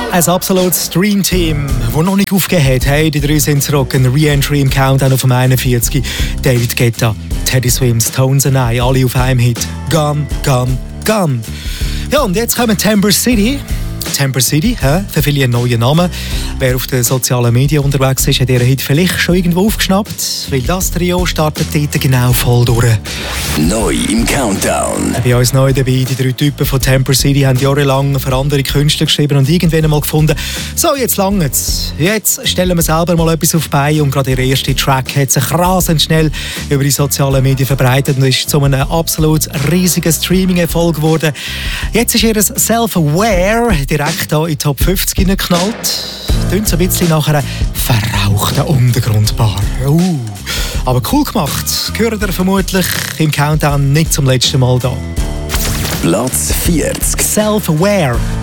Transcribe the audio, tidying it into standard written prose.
Ein absolutes Dream-Team, das noch nicht aufgegeben hat. Hey, die drei sind zurück. Ein Re-Entry im Countdown auf dem 41. David Guetta, Teddy Swims, Tones and I, alle auf einem Hit. Gone, gone, gone. Ja, und jetzt kommen Temper City. Temper City, für viele ein neuer Name. Wer auf den sozialen Medien unterwegs ist, hat ihren Hit vielleicht schon irgendwo aufgeschnappt, weil das Trio startet dort genau voll durch. Neu im Countdown. Bei uns neu dabei, die drei Typen von Temper City haben jahrelang für andere Künstler geschrieben und irgendwann einmal gefunden, so, jetzt langt's. Jetzt stellen wir selber mal etwas auf die Beine und gerade ihr erster Track hat sich rasend schnell über die sozialen Medien verbreitet und ist zu einem absolut riesigen Streaming-Erfolg geworden. Jetzt ist ihr Self-Aware direkt hier in die Top 50 hineingeknallt. Klingt so ein bisschen nach einer verrauchten Untergrundbar. Aber cool gemacht. Gehört ihr vermutlich im Countdown nicht zum letzten Mal da. Platz 40. Self-Aware.